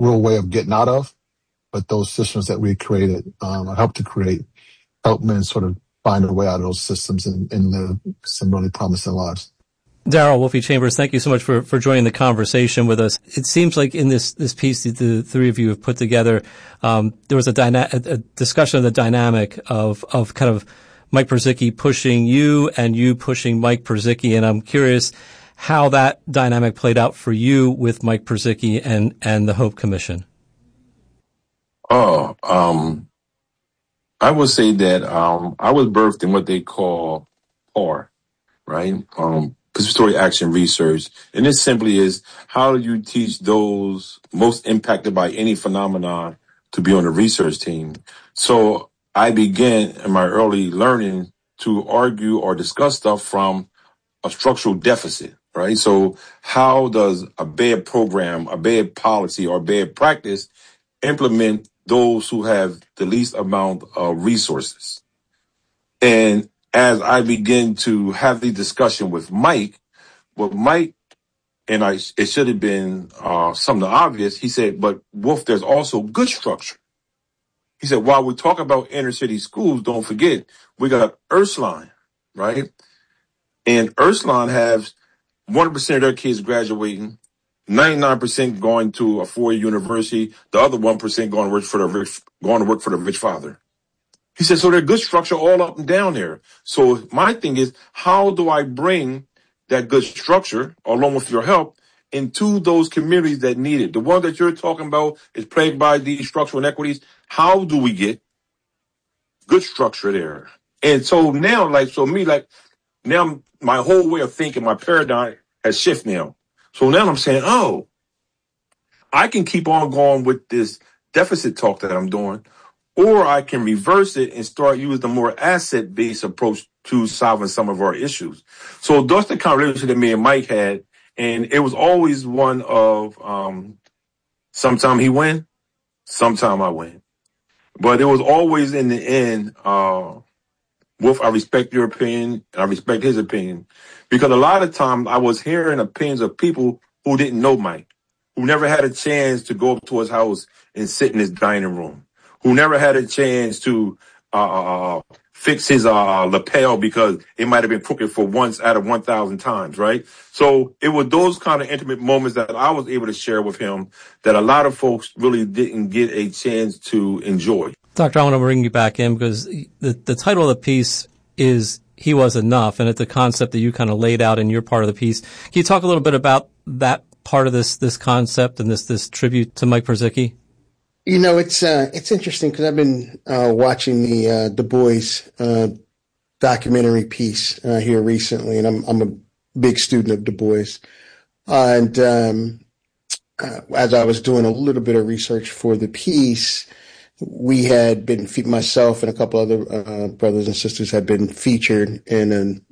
real way of getting out of, but those systems that we created, helped to create, help men sort of find a way out of those systems and live some really promising lives. Darrell Wolfe-Chambers, thank you so much for joining the conversation with us. It seems like in this piece that the three of you have put together, there was a discussion of the dynamic of kind of Mike Purzycki pushing you and you pushing Mike Purzycki. And I'm curious how that dynamic played out for you with Mike Purzycki and the Hope Commission. I would say that I was birthed in what they call PAR, right? Participatory Action Research. And this simply is, how do you teach those most impacted by any phenomenon to be on the research team? So I began in my early learning to argue or discuss stuff from a structural deficit, right? So how does a bad program, a bad policy, or bad practice implement those who have the least amount of resources? And as I begin to have the discussion with Mike, it should have been something obvious. He said, but Wolf, there's also good structure. He said, while we talk about inner city schools, don't forget, we got Ursuline, right? And Ursuline has 100% of their kids graduating, 99% going to a four-year university, the other 1% going to work for the rich father. He said, so there's good structure all up and down there. So my thing is, how do I bring that good structure, along with your help, into those communities that need it? The one that you're talking about is plagued by these structural inequities. How do we get good structure there? And so now, now my whole way of thinking, my paradigm has shifted now. So now I'm saying, I can keep on going with this deficit talk that I'm doing, or I can reverse it and start using the more asset-based approach to solving some of our issues. So that's the conversation that me and Mike had, and it was always one of sometime he win, sometime I win. But it was always in the end, Wolf, I respect your opinion, and I respect his opinion, because a lot of times I was hearing opinions of people who didn't know Mike, who never had a chance to go up to his house and sit in his dining room, who never had a chance to fix his lapel because it might have been crooked for once out of 1,000 times, right? So it was those kind of intimate moments that I was able to share with him that a lot of folks really didn't get a chance to enjoy. Doctor, I want to bring you back in because the title of the piece is He Was Enough, and it's a concept that you kind of laid out in your part of the piece. Can you talk a little bit about that part of this concept and this tribute to Mike Purzycki? You know, it's interesting because I've been watching the Du Bois documentary piece here recently, and I'm a big student of Du Bois. And as I was doing a little bit of research for the piece, we had been, myself and a couple other brothers and sisters had been featured in an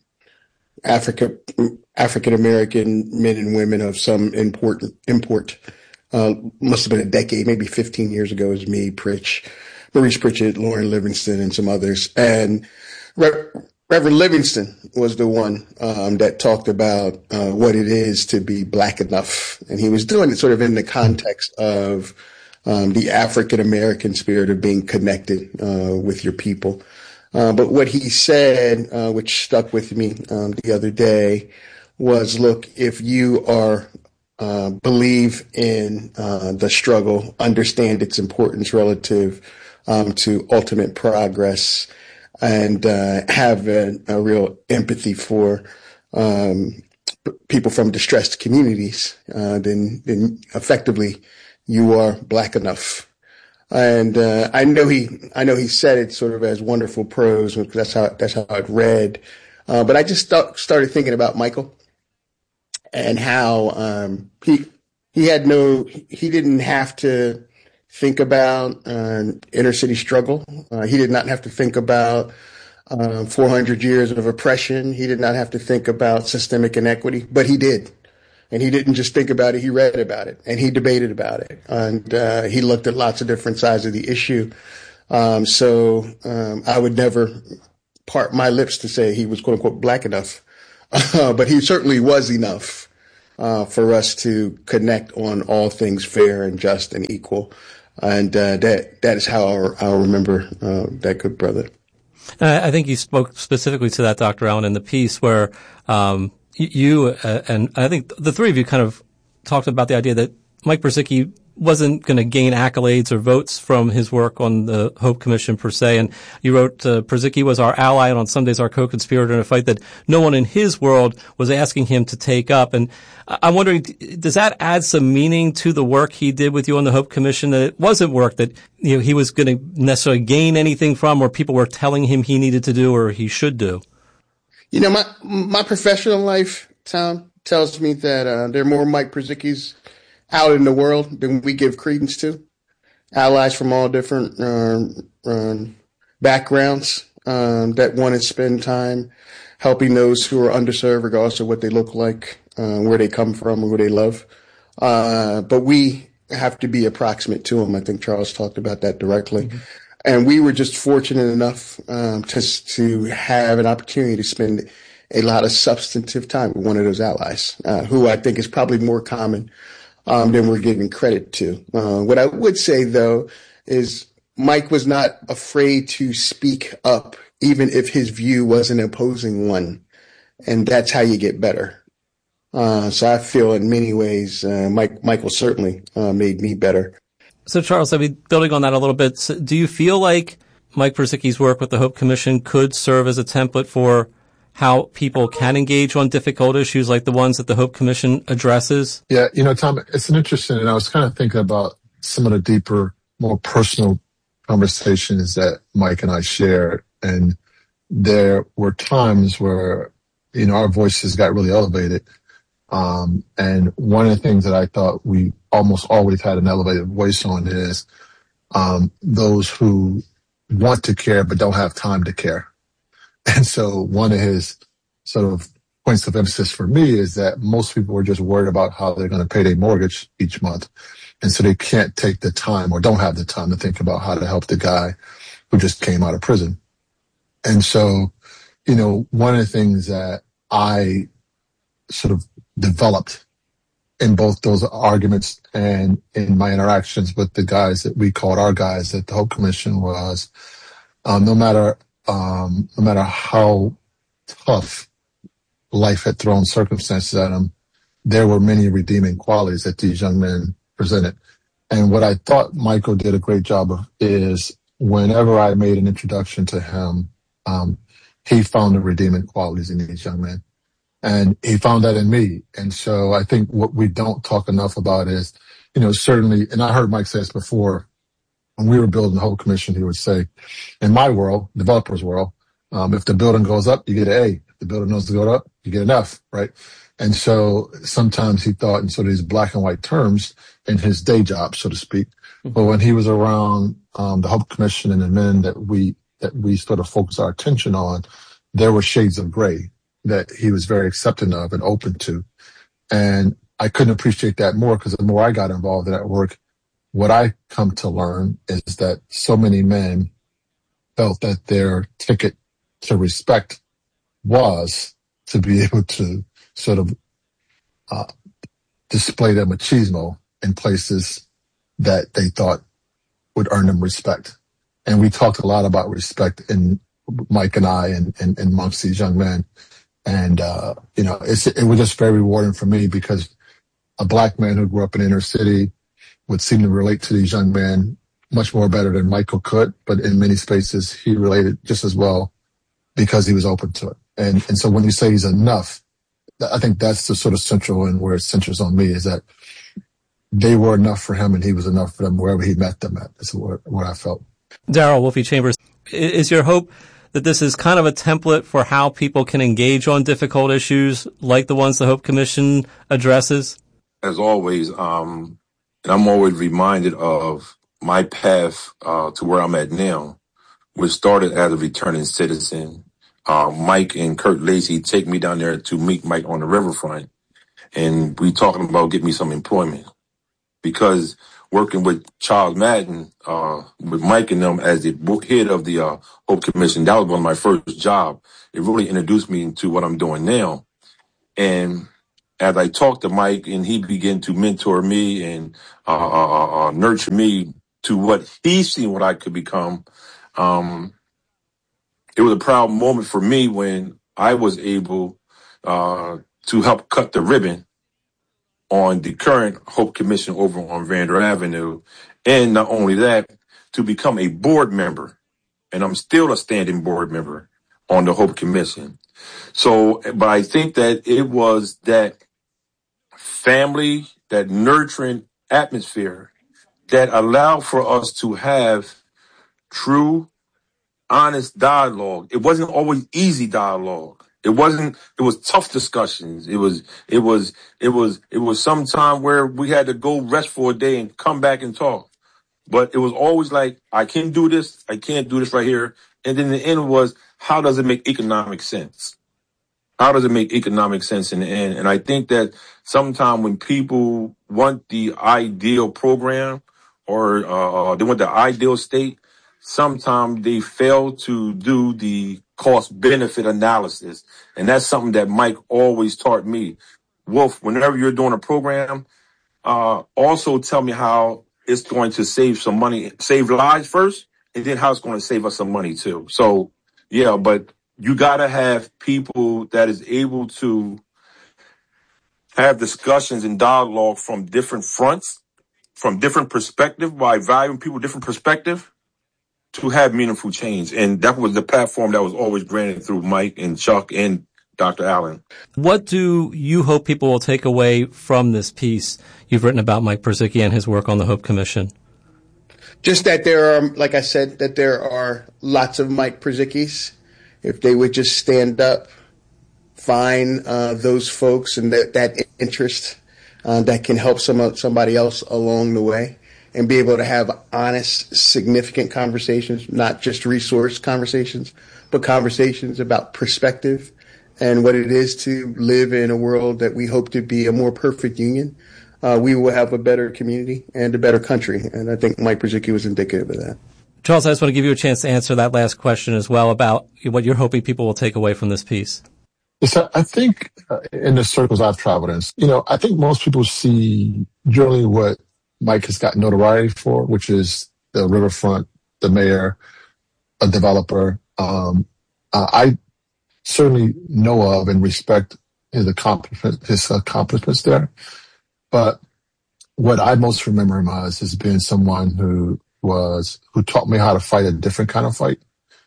African American men and women of some import. Must have been a decade, maybe 15 years ago. It was me, Maurice Pritchett, Lauren Livingston, and some others. And Reverend Livingston was the one that talked about what it is to be Black enough. And he was doing it sort of in the context of the African American spirit of being connected with your people. But what he said, which stuck with me the other day, was, look, if you are believe in the struggle, understand its importance relative to ultimate progress, and have a real empathy for people from distressed communities, then effectively you are Black enough. And I know he said it sort of as wonderful prose because that's how it read. But I just started thinking about Michael and how he didn't have to think about inner city struggle. He did not have to think about 400 years of oppression. He did not have to think about systemic inequity, but he did. And he didn't just think about it, he read about it, and he debated about it. And he looked at lots of different sides of the issue. So I would never part my lips to say he was, quote unquote, Black enough. But he certainly was enough for us to connect on all things fair and just and equal. And that is how I'll remember that good brother. I think you spoke specifically to that, Dr. Allen, in the piece where you and I think the three of you kind of talked about the idea that Mike Brzezinski wasn't going to gain accolades or votes from his work on the Hope Commission per se. And you wrote, Brzezinski was our ally and on some days our co-conspirator in a fight that no one in his world was asking him to take up. And I'm wondering, does that add some meaning to the work he did with you on the Hope Commission, that it wasn't work that, you know, he was going to necessarily gain anything from, or people were telling him he needed to do or he should do? You know, my professional life, Tom, tells me that there are more Mike Brzezinskis out in the world than we give credence to. Allies from all different backgrounds that want to spend time helping those who are underserved, regardless of what they look like, where they come from, or who they love. But we have to be approximate to them. I think Charles talked about that directly. Mm-hmm. And we were just fortunate enough to have an opportunity to spend a lot of substantive time with one of those allies, who I think is probably more common than we're giving credit to. What I would say, though, is Mike was not afraid to speak up, even if his view was an opposing one. And that's how you get better. So I feel in many ways, Michael certainly made me better. So, Charles, I mean, building on that a little bit, do you feel like Mike Brzezinski's work with the Hope Commission could serve as a template for how people can engage on difficult issues like the ones that the Hope Commission addresses? Yeah, you know, Tom, it's an interesting, and I was kind of thinking about some of the deeper, more personal conversations that Mike and I shared. And there were times where, you know, our voices got really elevated. And one of the things that I thought we almost always had an elevated voice on is those who want to care but don't have time to care. And so one of his sort of points of emphasis for me is that most people are just worried about how they're going to pay their mortgage each month. And so they can't take the time or don't have the time to think about how to help the guy who just came out of prison. And so, you know, one of the things that I sort of developed in both those arguments and in my interactions with the guys that we called our guys at the Hope Commission was, no matter how tough life had thrown circumstances at them, there were many redeeming qualities that these young men presented. And what I thought Michael did a great job of is whenever I made an introduction to him, he found the redeeming qualities in these young men. And he found that in me. And so I think what we don't talk enough about is, you know, certainly, and I heard Mike say this before, when we were building the Hope Commission, he would say, in my world, developers' world, if the building goes up, you get an A. If the building doesn't go up, you get an F, right? And so sometimes he thought in sort of these black and white terms in his day job, so to speak. Mm-hmm. But when he was around the Hope Commission and the men that we sort of focus our attention on, there were shades of gray that he was very accepting of and open to. And I couldn't appreciate that more because the more I got involved in that work, what I come to learn is that so many men felt that their ticket to respect was to be able to sort of display their machismo in places that they thought would earn them respect. And we talked a lot about respect in Mike and I and amongst these young men. And, you know, it was just very rewarding for me because a black man who grew up in the inner city would seem to relate to these young men much more better than Michael could. But in many spaces, he related just as well because he was open to it. And so when you say he's enough, I think that's the sort of central and where it centers on me is that they were enough for him and he was enough for them wherever he met them at. That's what I felt. Daryl Wolfe Chambers, is your hope that this is kind of a template for how people can engage on difficult issues like the ones the Hope Commission addresses? As always, and I'm always reminded of my path to where I'm at now, which started as a returning citizen. Mike and Kurt Lacey take me down there to meet Mike on the riverfront, and we talking about getting me some employment. Because working with Charles Madden, with Mike and them as the head of the Hope Commission, that was one of my first jobs. It really introduced me into what I'm doing now. And as I talked to Mike and he began to mentor me and nurture me to what he seen what I could become, it was a proud moment for me when I was able to help cut the ribbon on the current Hope Commission over on Vander Avenue. And not only that, to become a board member. And I'm still a standing board member on the Hope Commission. So, but I think that it was that family, that nurturing atmosphere that allowed for us to have true, honest dialogue. It wasn't always easy dialogue. It was tough discussions. It was some time where we had to go rest for a day and come back and talk. But it was always like, I can do this. I can't do this right here. And then the end was, how does it make economic sense? How does it make economic sense in the end? And I think that sometimes when people want the ideal program or they want the ideal state, sometimes they fail to do the cost-benefit analysis. And that's something that Mike always taught me. Wolf, whenever you're doing a program, also tell me how it's going to save some money, save lives first, and then how it's going to save us some money too. So, yeah, but you got to have people that is able to have discussions and dialogue from different fronts, from different perspectives, by valuing people different perspective to have meaningful change. And that was the platform that was always granted through Mike and Chuck and Dr. Allen. What do you hope people will take away from this piece you've written about Mike Purzycki and his work on the Hope Commission? Just that there are, like I said, that there are lots of Mike Purzyckis. If they would just stand up, find those folks and that interest that can help somebody else along the way, and be able to have honest, significant conversations, not just resource conversations, but conversations about perspective and what it is to live in a world that we hope to be a more perfect union, we will have a better community and a better country. And I think Mike Purzycki was indicative of that. Charles, I just want to give you a chance to answer that last question as well about what you're hoping people will take away from this piece. So I think in the circles I've traveled in, I think most people see generally what Mike has got notoriety for, which is the riverfront, the mayor, a developer. I certainly know of and respect his accomplishments there. But what I most remember him as has been someone who taught me how to fight a different kind of fight,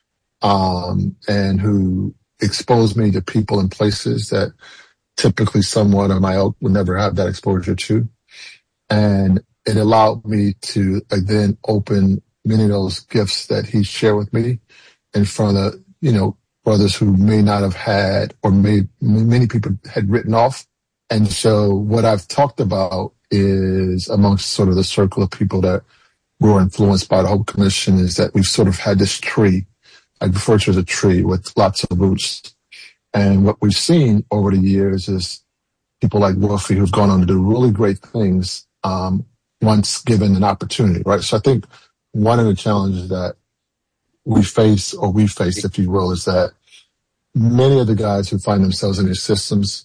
and who exposed me to people and places that typically someone of my ilk would never have that exposure to. And it allowed me to then open many of those gifts that he shared with me in front of, brothers who may not have had, or many people had written off. And so what I've talked about is, amongst sort of the circle of people that were influenced by the Hope Commission, is that we've sort of had this tree, I refer to as a tree with lots of roots. And what we've seen over the years is people like Wolfie who've gone on to do really great things, once given an opportunity, right? So I think one of the challenges that we face, if you will, is that many of the guys who find themselves in these systems,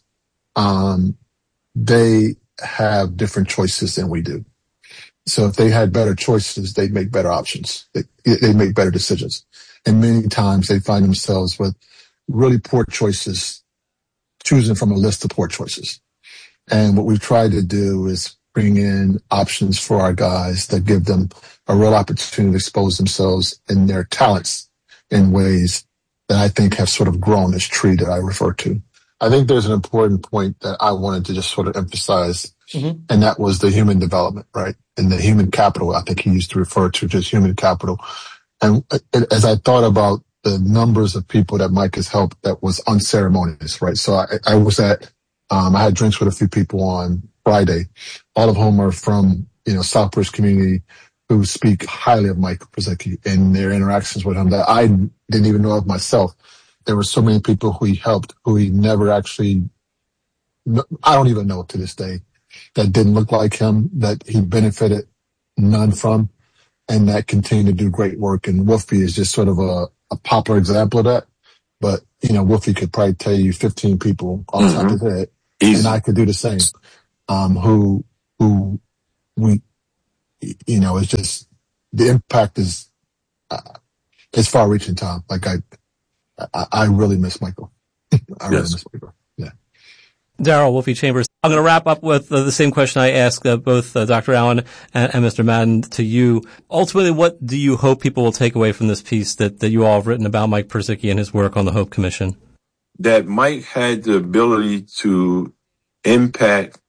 they have different choices than we do. So if they had better choices, they'd make better options. They make better decisions. And many times they find themselves with really poor choices, choosing from a list of poor choices. And what we've tried to do is bring in options for our guys that give them a real opportunity to expose themselves and their talents in ways that I think have sort of grown this tree that I refer to. I think there's an important point that I wanted to just sort of emphasize, and that was the human development, right? And the human capital, I think he used to refer to just human capital. And as I thought about the numbers of people that Mike has helped, that was unceremonious, right? So I was at, I had drinks with a few people on Friday, all of whom are from, Southbridge community, who speak highly of Mike Purzycki and their interactions with him that I didn't even know of myself. There were so many people who he helped, who he never actually, I don't even know to this day, that didn't look like him, that he benefited none from, and that continue to do great work. And Wolfie is just sort of a popular example of that. But, Wolfie could probably tell you 15 people off the top of his head and I could do the same. Who we, it's just, the impact is far reaching, Tom. Like I really miss Michael. Really miss Michael. Yeah. Darrell Wolfe Chambers. I'm going to wrap up with the same question I asked both Dr. Allen and Mr. Madden to you. Ultimately, what do you hope people will take away from this piece that you all have written about Mike Purzycki and his work on the Hope Commission? That Mike had the ability to impact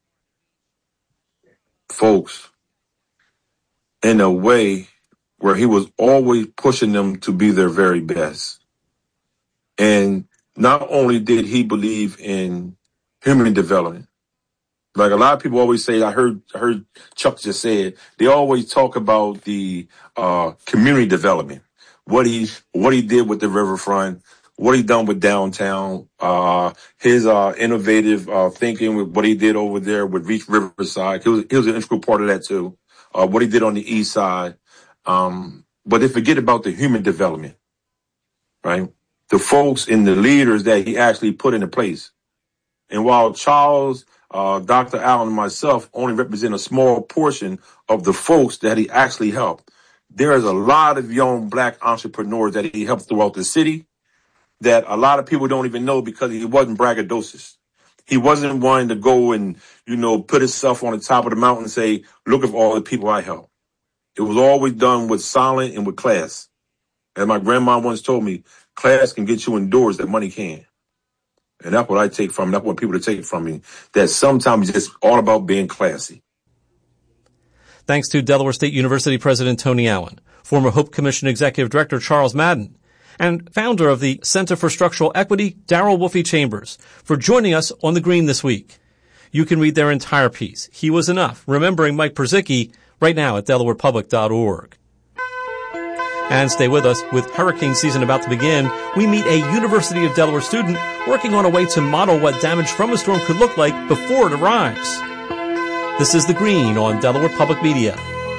folks in a way where he was always pushing them to be their very best. And not only did he believe in human development, like a lot of people always say, I heard Chuck just say it, they always talk about the community development, what he did with the riverfront, what he done with downtown, his innovative thinking with what he did over there with Reach Riverside. He was an integral part of that too. What he did on the east side. But they forget about the human development, right? The folks and the leaders that he actually put into place. And while Charles, Dr. Allen, and myself only represent a small portion of the folks that he actually helped, there is a lot of young black entrepreneurs that he helped throughout the city that a lot of people don't even know because he wasn't braggadocious. He wasn't one to go and, put himself on the top of the mountain and say, look at all the people I helped. It was always done with silence and with class. As my grandma once told me, class can get you indoors that money can. And that's what I take from him. That's what people to take from me, that sometimes it's just all about being classy. Thanks to Delaware State University President Tony Allen, former Hope Commission Executive Director Charles Madden, and founder of the Center for Structural Equity, Darrell Wolfe Chambers, for joining us on The Green this week. You can read their entire piece, He Was Enough, Remembering Mike Purzycki, right now at DelawarePublic.org. And stay with us. With hurricane season about to begin, we meet a University of Delaware student working on a way to model what damage from a storm could look like before it arrives. This is The Green on Delaware Public Media.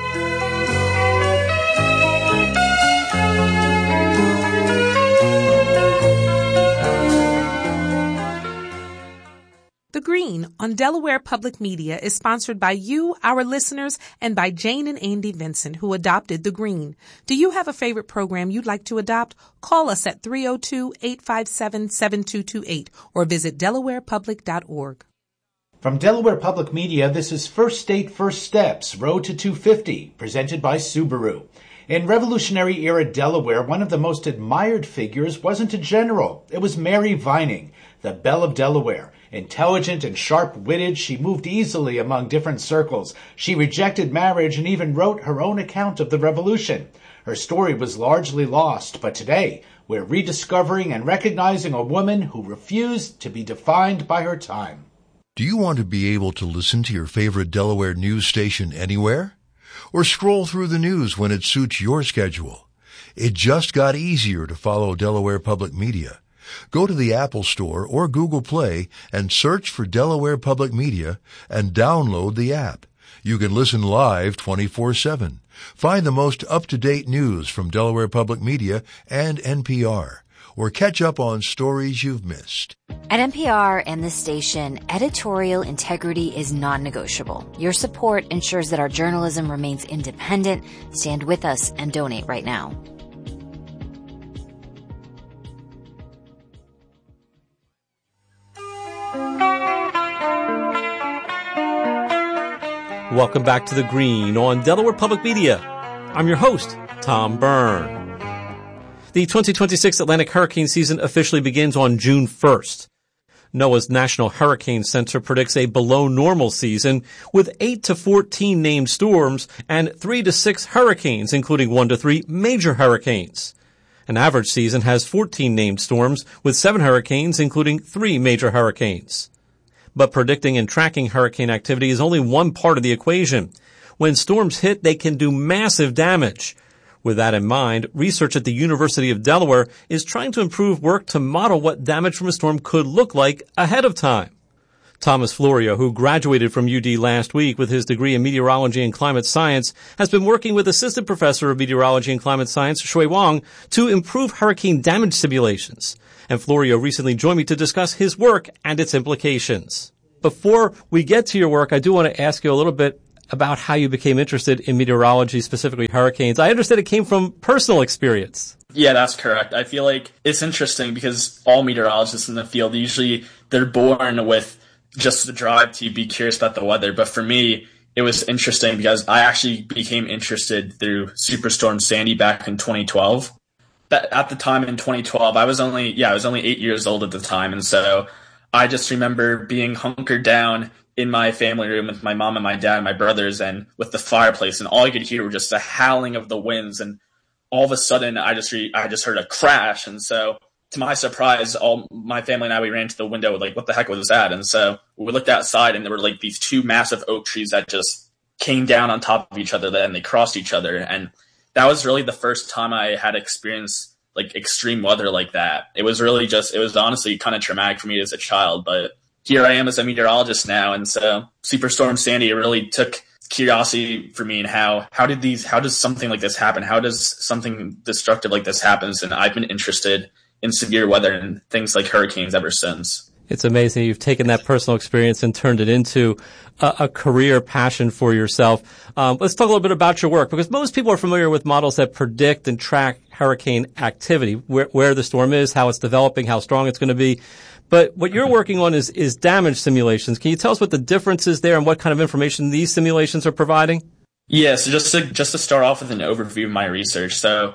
The Green on Delaware Public Media is sponsored by you, our listeners, and by Jane and Andy Vincent, who adopted The Green. Do you have a favorite program you'd like to adopt? Call us at 302-857-7228 or visit DelawarePublic.org. From Delaware Public Media, this is First State First Steps, Road to 250, presented by Subaru. In Revolutionary-era Delaware, one of the most admired figures wasn't a general. It was Mary Vining, the Belle of Delaware. Intelligent and sharp-witted, she moved easily among different circles. She rejected marriage and even wrote her own account of the Revolution. Her story was largely lost, but today we're rediscovering and recognizing a woman who refused to be defined by her time. Do you want to be able to listen to your favorite Delaware news station anywhere? Or scroll through the news when it suits your schedule? It just got easier to follow Delaware Public Media. Go to the Apple Store or Google Play and search for Delaware Public Media and download the app. You can listen live 24/7. Find the most up-to-date news from Delaware Public Media and NPR, or catch up on stories you've missed. At NPR and this station, editorial integrity is non-negotiable. Your support ensures that our journalism remains independent. Stand with us and donate right now. Welcome back to The Green on Delaware Public Media. I'm your host, Tom Byrne. The 2026 Atlantic hurricane season officially begins on June 1st. NOAA's National Hurricane Center predicts a below normal season with 8 to 14 named storms and 3 to 6 hurricanes, including 1 to 3 major hurricanes. An average season has 14 named storms with 7 hurricanes, including 3 major hurricanes. But predicting and tracking hurricane activity is only one part of the equation. When storms hit, they can do massive damage. With that in mind, research at the University of Delaware is trying to improve work to model what damage from a storm could look like ahead of time. Thomas Florio, who graduated from UD last week with his degree in meteorology and climate science, has been working with Assistant Professor of Meteorology and Climate Science, Shui Wang, to improve hurricane damage simulations. And Florio recently joined me to discuss his work and its implications. Before we get to your work, I do want to ask you a little bit about how you became interested in meteorology, specifically hurricanes. I understand it came from personal experience. Yeah, that's correct. I feel like it's interesting because all meteorologists in the field, usually they're born with just the drive to be curious about the weather. But for me, it was interesting because I actually became interested through Superstorm Sandy back in 2012. At the time in 2012, I was only 8 years old at the time. And so I just remember being hunkered down in my family room with my mom and my dad and my brothers and with the fireplace, and all I could hear were just the howling of the winds. And all of a sudden I just heard a crash. And so to my surprise, all my family and I, we ran to the window like, what the heck was that? And so we looked outside and there were like these two massive oak trees that just came down on top of each other and they crossed each other. And that was really the first time I had experienced like extreme weather like that. It was honestly kind of traumatic for me as a child, but here I am as a meteorologist now. And so Superstorm Sandy really took curiosity for me, and how does something like this happen? How does something destructive like this happen? And I've been interested in severe weather and things like hurricanes ever since. It's amazing you've taken that personal experience and turned it into a career passion for yourself. Let's talk a little bit about your work, because most people are familiar with models that predict and track hurricane activity, where the storm is, how it's developing, how strong it's going to be. But what you're working on is damage simulations. Can you tell us what the difference is there and what kind of information these simulations are providing? Yeah, so just to start off with an overview of my research. So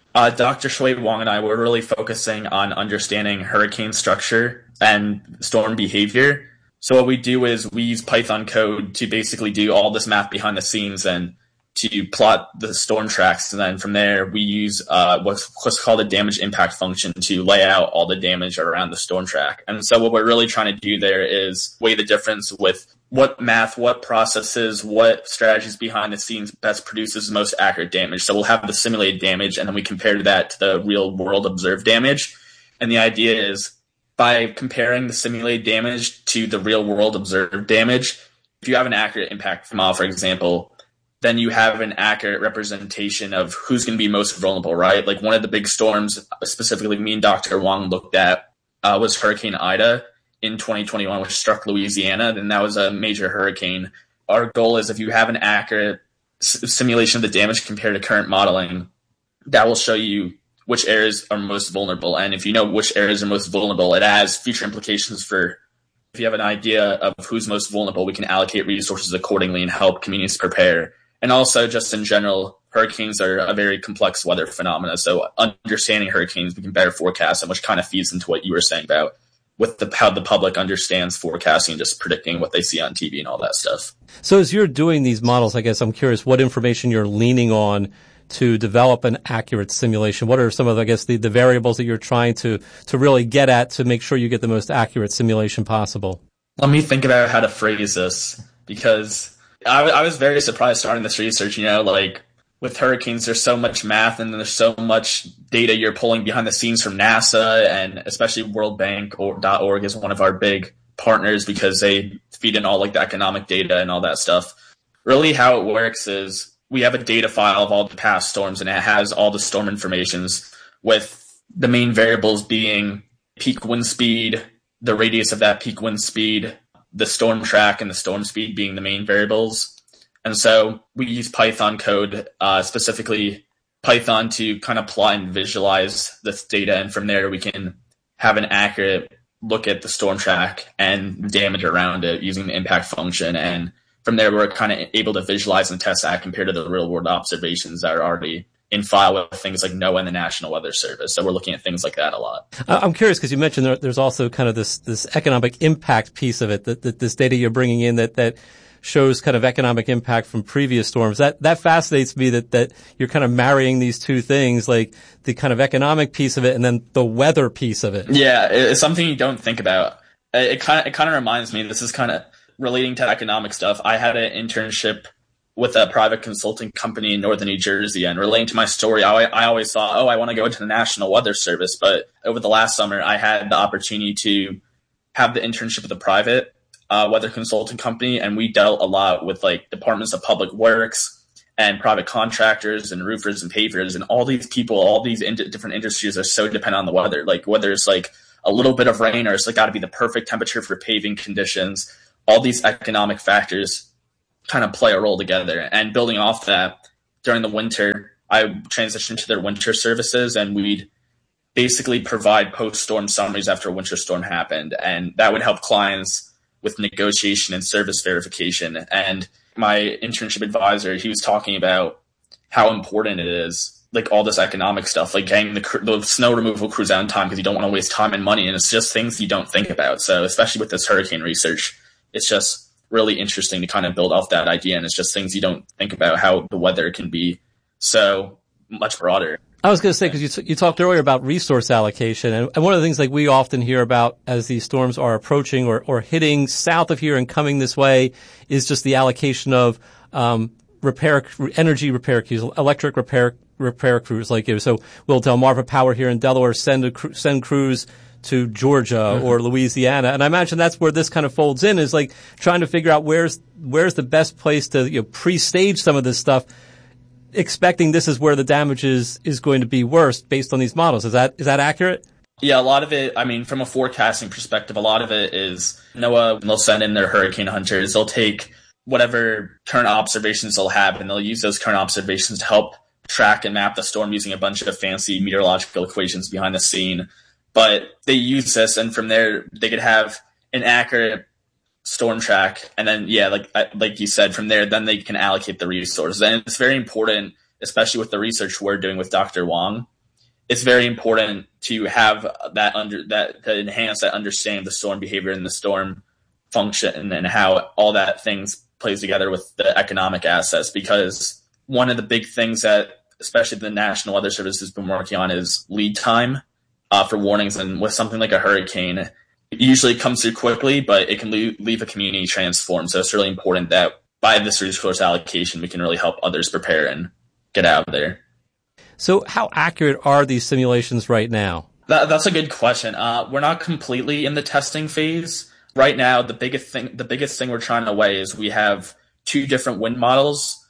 Dr. Shui Wang and I were really focusing on understanding hurricane structure and storm behavior. So what we do is we use Python code to basically do all this math behind the scenes and to plot the storm tracks. And then from there, we use what's called a damage impact function to lay out all the damage around the storm track. And so what we're really trying to do there is weigh the difference with what math, what processes, what strategies behind the scenes best produces the most accurate damage. So we'll have the simulated damage, and then we compare that to the real world observed damage. And the idea is by comparing the simulated damage to the real world observed damage, if you have an accurate impact model, for example, then you have an accurate representation of who's going to be most vulnerable, right? Like one of the big storms, specifically me and Dr. Wang looked at, was Hurricane Ida in 2021, which struck Louisiana. And that was a major hurricane. Our goal is if you have an accurate simulation of the damage compared to current modeling, that will show you which areas are most vulnerable. And if you know which areas are most vulnerable, it has future implications for, if you have an idea of who's most vulnerable, we can allocate resources accordingly and help communities prepare. And also, just in general, hurricanes are a very complex weather phenomena. So understanding hurricanes, we can better forecast them, which kind of feeds into what you were saying about with how the public understands forecasting, just predicting what they see on TV and all that stuff. So as you're doing these models, I guess I'm curious what information you're leaning on to develop an accurate simulation. What are some of, I guess, the variables that you're trying to really get at to make sure you get the most accurate simulation possible? Let me think about how to phrase this, because I was very surprised starting this research. Like with hurricanes, there's so much math and there's so much data you're pulling behind the scenes from NASA, and especially World Bank or .org is one of our big partners because they feed in all like the economic data and all that stuff. Really how it works is we have a data file of all the past storms, and it has all the storm informations with the main variables being peak wind speed, the radius of that peak wind speed, the storm track, and the storm speed being the main variables. And so we use Python code, specifically Python, to kind of plot and visualize this data. And from there, we can have an accurate look at the storm track and damage around it using the impact function. And from there, we're kind of able to visualize and test that compared to the real world observations that are already in file with things like NOAA and the National Weather Service. So we're looking at things like that a lot. I'm curious because you mentioned there's also kind of this economic impact piece of it, that this data you're bringing in that shows kind of economic impact from previous storms. That fascinates me that you're kind of marrying these two things, like the kind of economic piece of it and then the weather piece of it. Yeah, it's something you don't think about. It kind of reminds me, this is kind of relating to economic stuff. I had an internship with a private consulting company in northern New Jersey, and relating to my story, I always thought, I want to go into the National Weather Service. But over the last summer, I had the opportunity to have the internship with a private weather consulting company, and we dealt a lot with like departments of public works and private contractors and roofers and pavers, and all these people, all these different industries are so dependent on the weather. Like whether it's like a little bit of rain or it's like got to be the perfect temperature for paving conditions, all these economic factors kind of play a role together. And building off that, during the winter, I transitioned to their winter services, and we'd basically provide post-storm summaries after a winter storm happened. And that would help clients with negotiation and service verification. And my internship advisor, he was talking about how important it is, like all this economic stuff, like getting the snow removal crews out in time because you don't want to waste time and money. And it's just things you don't think about. So especially with this hurricane research, it's just really interesting to kind of build off that idea. And it's just things you don't think about, how the weather can be so much broader. I was going to say, because you talked earlier about resource allocation, and one of the things like we often hear about as these storms are approaching or hitting south of here and coming this way is just the allocation of energy repair crews, electric repair crews. Like, so we'll tell Delmarva Power here in Delaware send crews to Georgia or Louisiana, and I imagine that's where this kind of folds in, is like trying to figure out where's the best place to pre-stage some of this stuff, expecting this is where the damage is going to be worst based on these models. Is that accurate? Yeah, a lot of it, I mean, from a forecasting perspective, a lot of it is NOAA, they'll send in their hurricane hunters. They'll take whatever current observations they'll have, and they'll use those current observations to help track and map the storm using a bunch of fancy meteorological equations behind the scene. But they use this, and from there, they could have an accurate storm track, and then like you said, from there then they can allocate the resources. And it's very important, especially with the research we're doing with Dr. Wong, it's very important to have to enhance that understanding of the storm behavior and the storm function and how all that things plays together with the economic assets. Because one of the big things that especially the National Weather Service has been working on is lead time for warnings. And with something like a hurricane, it usually comes through quickly, but it can leave a community transformed. So it's really important that by this resource allocation, we can really help others prepare and get out of there. So how accurate are these simulations right now? That's a good question. We're not completely in the testing phase. Right now, the biggest thing we're trying to weigh is we have two different wind models.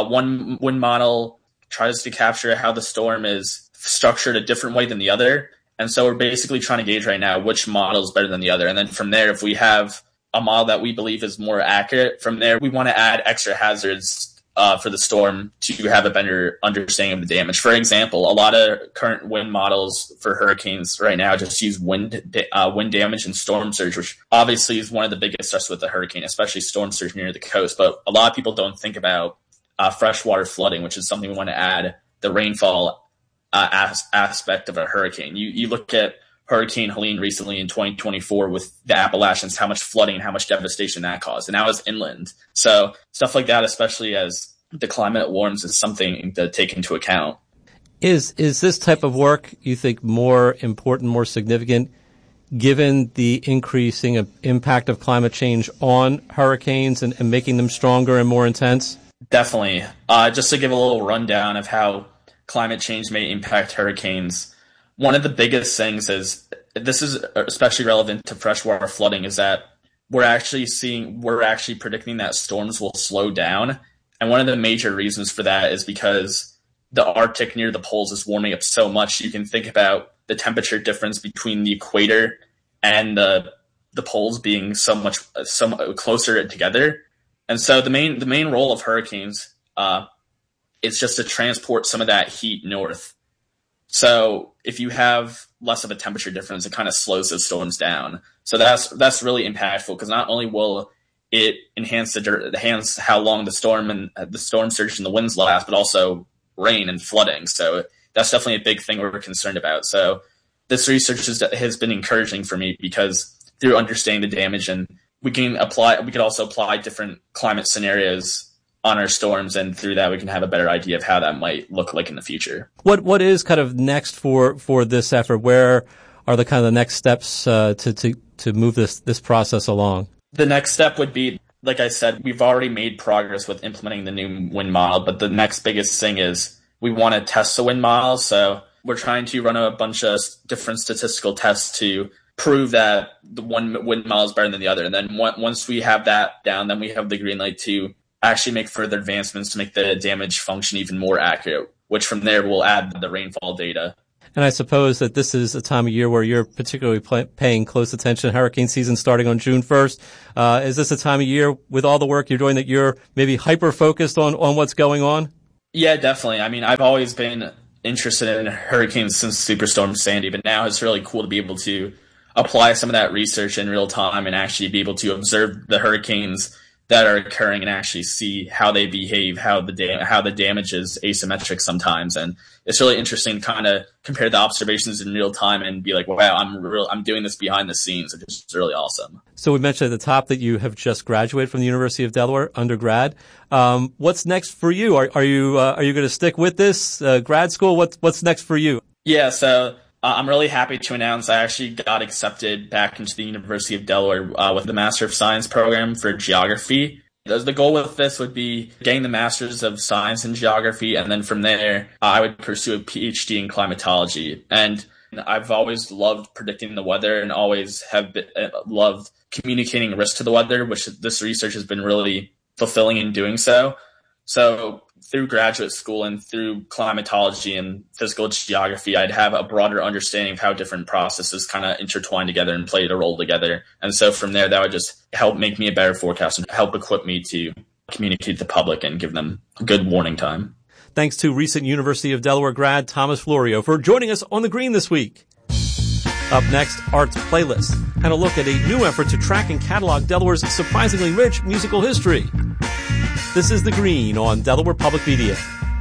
One wind model tries to capture how the storm is structured a different way than the other. And so we're basically trying to gauge right now which model is better than the other. And then from there, if we have a model that we believe is more accurate, from there, we want to add extra hazards for the storm to have a better understanding of the damage. For example, a lot of current wind models for hurricanes right now just use wind damage and storm surge, which obviously is one of the biggest threats with the hurricane, especially storm surge near the coast. But a lot of people don't think about freshwater flooding, which is something we want to add the rainfall aspect of a hurricane. You look at Hurricane Helene recently in 2024 with the Appalachians, how much flooding and how much devastation that caused. And that was inland. So stuff like that, especially as the climate warms, is something to take into account. Is this type of work, you think, more important, more significant, given the increasing impact of climate change on hurricanes and making them stronger and more intense? Definitely. Just to give a little rundown of how climate change may impact hurricanes, one of the biggest things is, this is especially relevant to freshwater flooding, is that we're actually predicting that storms will slow down. And one of the major reasons for that is because the Arctic near the poles is warming up so much. You can think about the temperature difference between the equator and the poles being so closer together. And so the main role of hurricanes is just to transport some of that heat north. So if you have less of a temperature difference, it kind of slows those storms down. So that's really impactful, because not only will it enhance how long the storm and the storm surge and the winds last, but also rain and flooding. So that's definitely a big thing we're concerned about. So this research has been encouraging for me, because through understanding the damage, and we could also apply different climate scenarios on our storms, and through that we can have a better idea of how that might look like in the future. What is kind of next for this effort? Where are the kind of the next steps to move this process along? The next step would be, like I said, we've already made progress with implementing the new wind model, but the next biggest thing is we want to test the wind model. So we're trying to run a bunch of different statistical tests to prove that the one wind model is better than the other. And then once we have that down, then we have the green light to actually make further advancements to make the damage function even more accurate, which from there will add the rainfall data. And I suppose that this is a time of year where you're particularly paying close attention. Hurricane season starting on June 1st. Is this a time of year with all the work you're doing that you're maybe hyper-focused on what's going on? Yeah, definitely. I mean, I've always been interested in hurricanes since Superstorm Sandy, but now it's really cool to be able to apply some of that research in real time and actually be able to observe the hurricanes that are occurring and actually see how they behave, how the damage is asymmetric sometimes. And it's really interesting to kind of compare the observations in real time and be like, wow, I'm doing this behind the scenes. It's really awesome. So we mentioned at the top that you have just graduated from the University of Delaware undergrad. What's next for you? Are you going to stick with this grad school? What's next for you? Yeah, so I'm really happy to announce I actually got accepted back into the University of Delaware with the Master of Science program for geography. The goal with this would be getting the Masters of Science in Geography, and then from there, I would pursue a PhD in climatology. And I've always loved predicting the weather and always have loved communicating risk to the weather, which this research has been really fulfilling in doing so. So through graduate school and through climatology and physical geography, I'd have a broader understanding of how different processes kind of intertwine together and play a role together. And so from there, that would just help make me a better forecaster and help equip me to communicate to the public and give them a good warning time. Thanks to recent University of Delaware grad Thomas Florio for joining us on The Green this week. Up next, Arts Playlist, and a look at a new effort to track and catalog Delaware's surprisingly rich musical history. This is The Green on Delaware Public Media.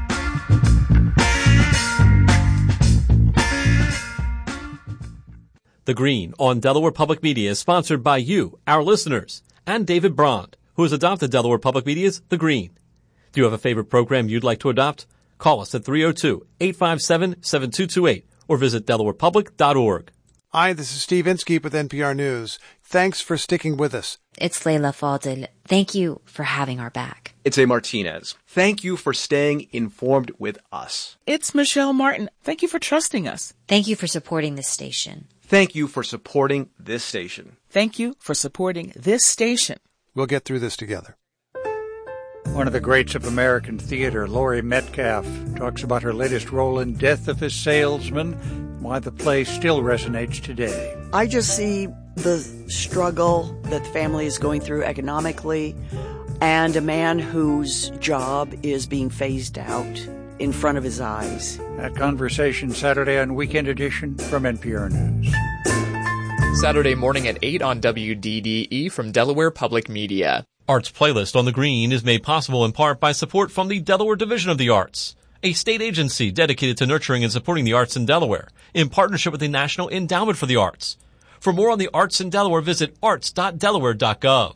The Green on Delaware Public Media is sponsored by you, our listeners, and David Brond, who has adopted Delaware Public Media's The Green. Do you have a favorite program you'd like to adopt? Call us at 302-857-7228 or visit delawarepublic.org. Hi, this is Steve Inskeep with NPR News. Thanks for sticking with us. It's Layla Fadel. Thank you for having our back. It's A. Martinez. Thank you for staying informed with us. It's Michelle Martin. Thank you for trusting us. Thank you for supporting this station. Thank you for supporting this station. Thank you for supporting this station. We'll get through this together. One of the greats of American theater, Laurie Metcalf, talks about her latest role in Death of a Salesman, why the play still resonates today. I just see the struggle that the family is going through economically and a man whose job is being phased out in front of his eyes. That conversation Saturday on Weekend Edition from NPR News. Saturday morning at 8 on WDDE from Delaware Public Media. Arts Playlist on The Green is made possible in part by support from the Delaware Division of the Arts, a state agency dedicated to nurturing and supporting the arts in Delaware, in partnership with the National Endowment for the Arts. For more on the arts in Delaware, visit arts.delaware.gov.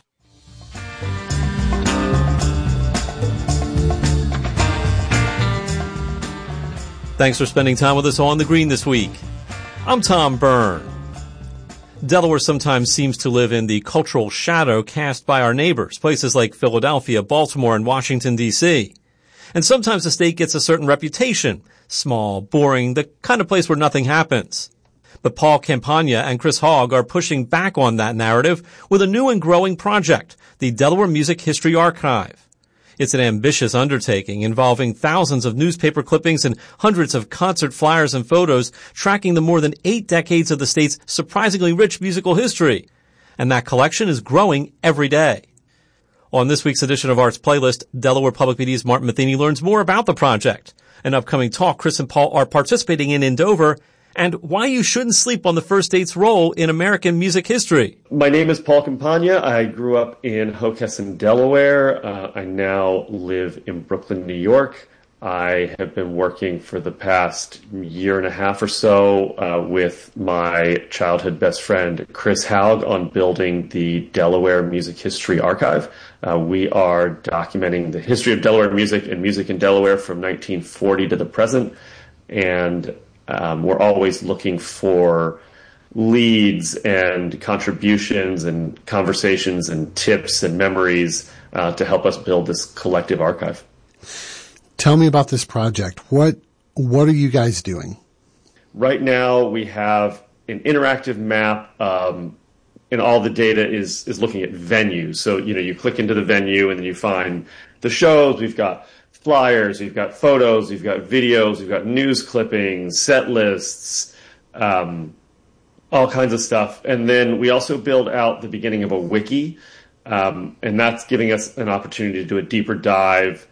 Thanks for spending time with us on The Green this week. I'm Tom Byrne. Delaware sometimes seems to live in the cultural shadow cast by our neighbors, places like Philadelphia, Baltimore, and Washington, D.C. And sometimes the state gets a certain reputation, small, boring, the kind of place where nothing happens. But Paul Campagna and Chris Hogg are pushing back on that narrative with a new and growing project, the Delaware Music History Archive. It's an ambitious undertaking involving thousands of newspaper clippings and hundreds of concert flyers and photos tracking the more than 8 decades of the state's surprisingly rich musical history. And that collection is growing every day. On this week's edition of Arts Playlist, Delaware Public Media's Martin Matheny learns more about the project, an upcoming talk Chris and Paul are participating in Dover, and why you shouldn't sleep on the First State's role in American music history. My name is Paul Campagna. I grew up in Hockessin, Delaware. I now live in Brooklyn, New York. I have been working for the past year and a half or so with my childhood best friend, Chris Haug, on building the Delaware Music History Archive. We are documenting the history of Delaware music and music in Delaware from 1940 to the present, and we're always looking for leads and contributions and conversations and tips and memories to help us build this collective archive. Tell me about this project. What are you guys doing? Right now, we have an interactive map, and all the data is looking at venues. So, you click into the venue and then you find the shows. We've got flyers, we've got photos, we've got videos, we've got news clippings, set lists, all kinds of stuff. And then we also build out the beginning of a wiki, and that's giving us an opportunity to do a deeper dive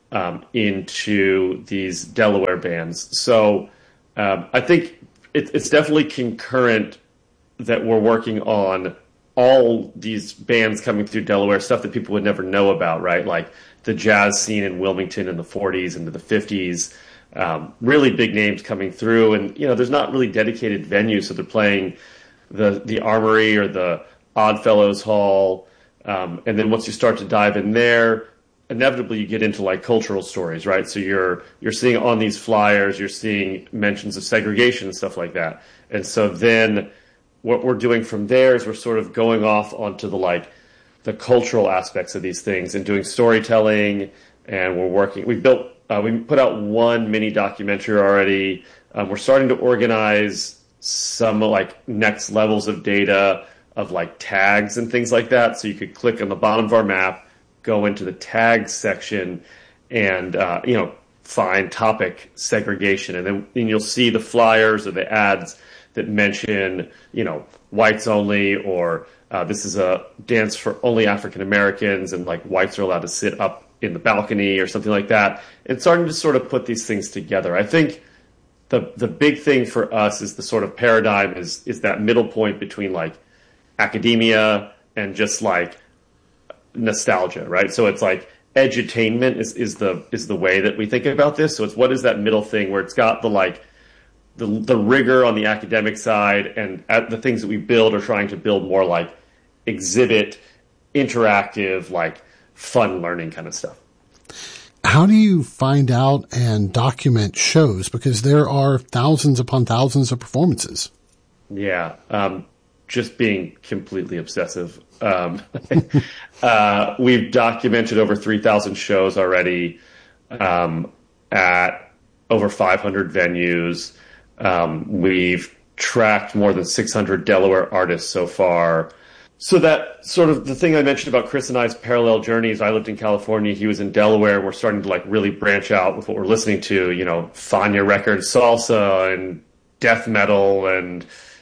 into these Delaware bands. So I think it's definitely concurrent that we're working on all these bands coming through Delaware, stuff that people would never know about, right? Like the jazz scene in Wilmington in the 40s into the 50s, really big names coming through. And, there's not really dedicated venues, so they're playing the Armory or the Oddfellows Hall. And then once you start to dive in there, inevitably you get into like cultural stories, right? So you're seeing on these flyers, you're seeing mentions of segregation and stuff like that. And so then what we're doing from there is we're sort of going off onto the cultural aspects of these things and doing storytelling. And we put out one mini documentary already. We're starting to organize some next levels of data of tags and things like that. So you could click on the bottom of our map, go into the tags section, and find topic segregation, and then you'll see the flyers or the ads that mention whites only, or this is a dance for only African Americans, and whites are allowed to sit up in the balcony or something like that. And starting to sort of put these things together. I think the big thing for us is the sort of paradigm is that middle point between academia and just nostalgia, right? So it's edutainment is the way that we think about this. So it's what is that middle thing where it's got the rigor on the academic side, and the things that we build are trying to build more exhibit, interactive, fun learning kind of stuff. How do you find out and document shows? Because there are thousands upon thousands of performances. Yeah. Just being completely obsessive. We've documented over 3,000 shows already, at over 500 venues. We've tracked more than 600 Delaware artists so far. So that sort of the thing I mentioned about Chris and I's parallel journeys, I lived in California, he was in Delaware. We're starting to really branch out with what we're listening to, Fania Records, salsa and death metal and,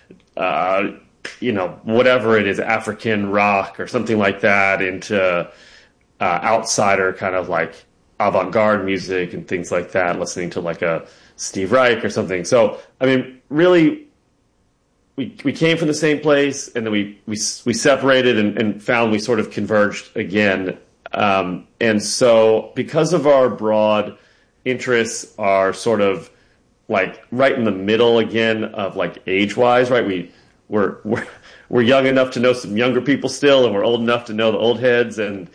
whatever it is, African rock or something like that, into outsider kind of avant-garde music and things like that, listening to a Steve Reich or something. So, I mean, really, we came from the same place, and then we separated and found we sort of converged again. And so because of our broad interests are sort of right in the middle again of age-wise, right? We're young enough to know some younger people still, and we're old enough to know the old heads. And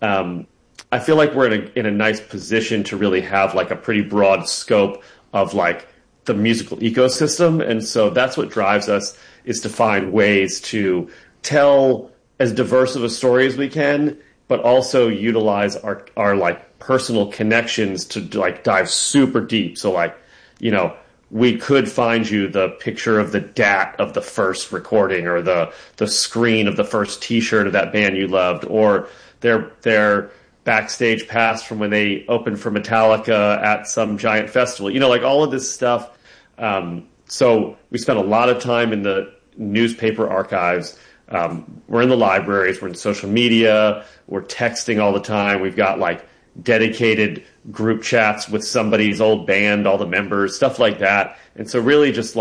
I feel like we're in a nice position to really have a pretty broad scope of the musical ecosystem. And so that's what drives us, is to find ways to tell as diverse of a story as we can, but also utilize our personal connections to dive super deep. So we could find you the picture of the DAT of the first recording, or the screen of the first T-shirt of that band you loved, or their backstage pass from when they opened for Metallica at some giant festival. All of this stuff. So we spent a lot of time in the newspaper archives. We're in the libraries. We're in social media. We're texting all the time. We've got dedicated group chats with somebody's old band, all the members, stuff like that. And so really just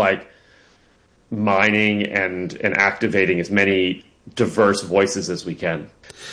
mining and activating as many diverse voices as we can.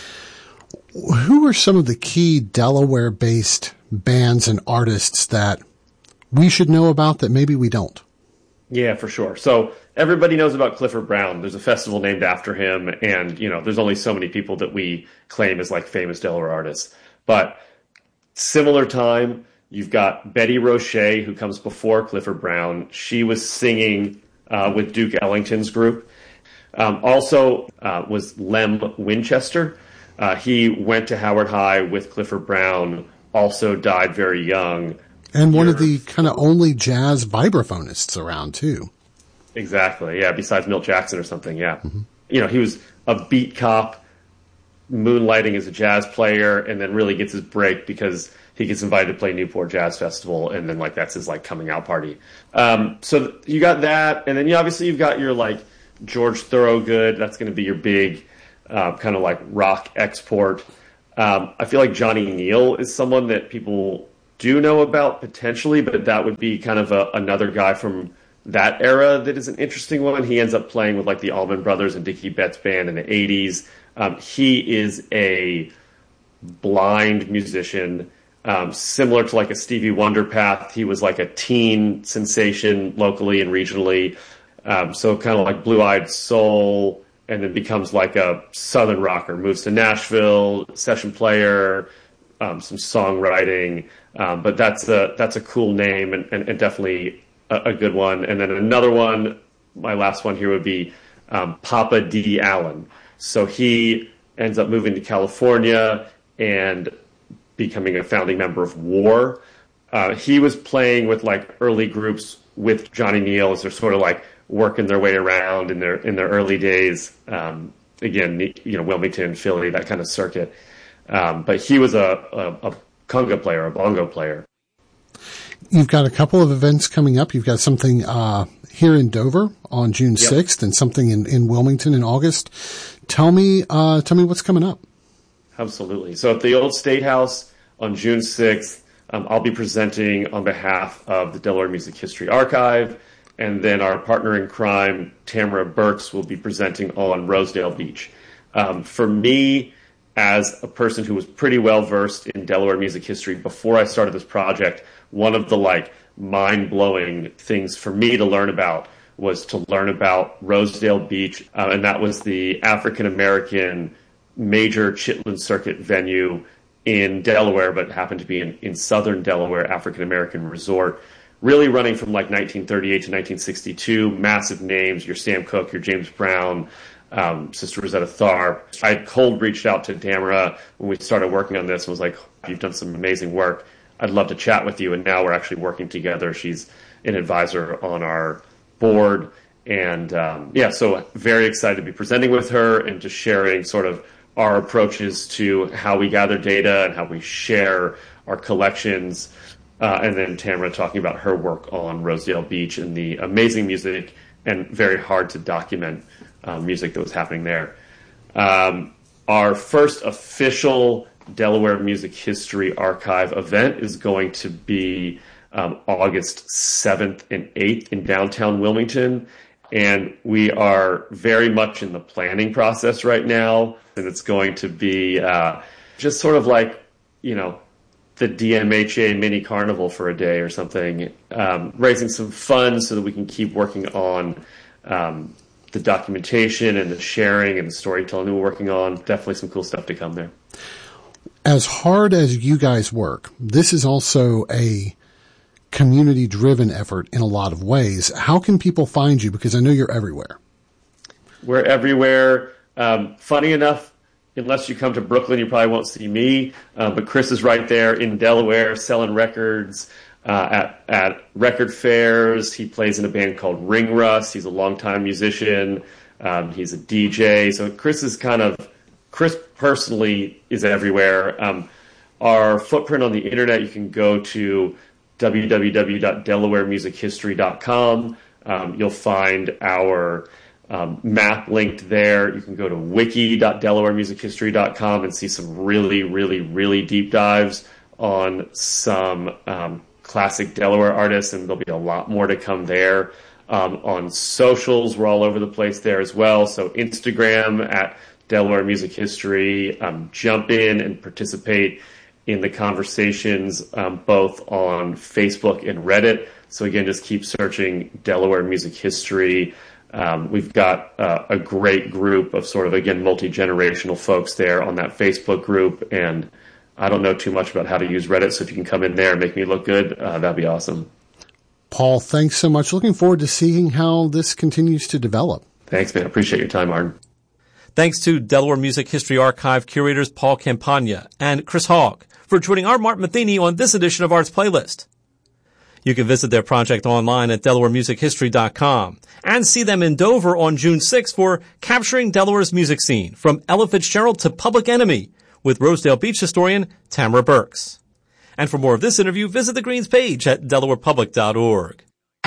Who are some of the key Delaware-based bands and artists that we should know about that maybe we don't? Yeah, for sure. So everybody knows about Clifford Brown. There's a festival named after him, and there's only so many people that we claim as famous Delaware artists. But similar time, you've got Betty Roche, who comes before Clifford Brown. She was singing with Duke Ellington's group. Also was Lem Winchester. He went to Howard High with Clifford Brown, also died very young. And one of the kind of only jazz vibraphonists around, too. Exactly, yeah, besides Milt Jackson or something, yeah. Mm-hmm. He was a beat cop, moonlighting as a jazz player, and then really gets his break because he gets invited to play Newport Jazz Festival, and then like that's his like coming out party. So you got that, and then obviously you've got your like George Thorogood. That's going to be your big kind of like rock export. I feel like Johnny Neal is someone that people do know about potentially, but that would be kind of another guy from that era that is an interesting one. He ends up playing with like the Allman Brothers and Dickie Betts band in the 80s. He is a blind musician, similar to like a Stevie Wonder path. He was like a teen sensation locally and regionally. So kind of like Blue-Eyed Soul, and then becomes like a Southern rocker, moves to Nashville, session player, some songwriting. But that's a cool name and definitely a good one. And then another one, my last one here would be Papa D. Allen. So he ends up moving to California and becoming a founding member of War. He was playing with like early groups with Johnny Neal as they're sort of like working their way around in their early days. Again, Wilmington, Philly, that kind of circuit. But he was a conga player, a bongo player. You've got a couple of events coming up. You've got something here in Dover on June 6th and something in Wilmington in August. Tell me what's coming up. Absolutely. So at the Old State House on June 6th, I'll be presenting on behalf of the Delaware Music History Archive, and then our partner in crime, Tamara Burks, will be presenting on Rosedale Beach. For me, as a person who was pretty well versed in Delaware music history before I started this project, one of the like mind-blowing things for me to learn about was to learn about Rosedale Beach, and that was the African-American major Chitlin Circuit venue in Delaware, but happened to be in southern Delaware, African-American resort, really running from like 1938 to 1962, massive names, your Sam Cooke, your James Brown, Sister Rosetta Tharpe. I cold reached out to Tamara when we started working on this and was like, you've done some amazing work. I'd love to chat with you. And now we're actually working together. She's an advisor on our board. And so very excited to be presenting with her and just sharing sort of our approaches to how we gather data and how we share our collections. And then Tamara talking about her work on Rosedale Beach and the amazing music and very hard to document music that was happening there. Our first official Delaware Music History Archive event is going to be August 7th and 8th in downtown Wilmington. And we are very much in the planning process right now. And it's going to be just sort of like, the DMHA mini carnival for a day or something, raising some funds so that we can keep working on the documentation and the sharing and the storytelling that we're working on. Definitely some cool stuff to come there. As hard as you guys work, this is also a community-driven effort in a lot of ways. How can people find you? Because I know you're everywhere. We're everywhere. Funny enough, unless you come to Brooklyn, you probably won't see me. But Chris is right there in Delaware selling records at record fairs. He plays in a band called Ring Rust. He's a longtime musician. He's a DJ. So Chris personally is everywhere. Our footprint on the internet, you can go to www.delawaremusichistory.com. You'll find our map linked there. You can go to wiki.delawaremusichistory.com and see some really, really, really deep dives on some classic Delaware artists, and there'll be a lot more to come there. On socials, we're all over the place there as well. So Instagram at Delaware Music History. Jump in and participate in the conversations both on Facebook and Reddit. So again, just keep searching Delaware Music History. We've got a great group of sort of, again, multi-generational folks there on that Facebook group. And I don't know too much about how to use Reddit, so if you can come in there and make me look good, that'd be awesome. Paul, thanks so much. Looking forward to seeing how this continues to develop. Thanks, man. Appreciate your time, Martin. Thanks to Delaware Music History Archive curators Paul Campagna and Chris Hogg for joining our Martin Matheny on this edition of Arts Playlist. You can visit their project online at DelawareMusicHistory.com and see them in Dover on June 6th for Capturing Delaware's Music Scene, from Ella Fitzgerald to Public Enemy, with Rosedale Beach historian Tamara Burks. And for more of this interview, visit the Greens page at delawarepublic.org.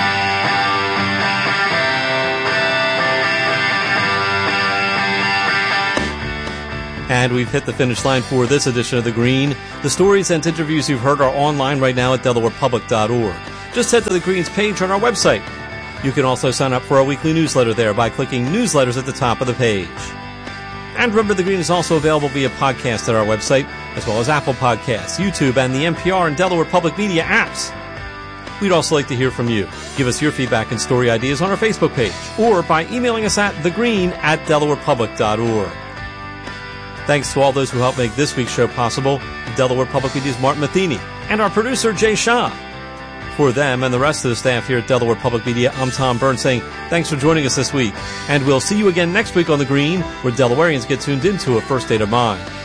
And we've hit the finish line for this edition of The Green. The stories and interviews you've heard are online right now at delawarepublic.org. Just head to the Greens page on our website. You can also sign up for our weekly newsletter there by clicking Newsletters at the top of the page. And remember, The Green is also available via podcast at our website, as well as Apple Podcasts, YouTube, and the NPR and Delaware Public Media apps. We'd also like to hear from you. Give us your feedback and story ideas on our Facebook page, or by emailing us at thegreen@delawarepublic.org. Thanks to all those who helped make this week's show possible, Delaware Public Media's Martin Matheny, and our producer, Jay Shah. For them and the rest of the staff here at Delaware Public Media, I'm Tom Burns saying thanks for joining us this week. And we'll see you again next week on The Green, where Delawareans get tuned into a first state of mind.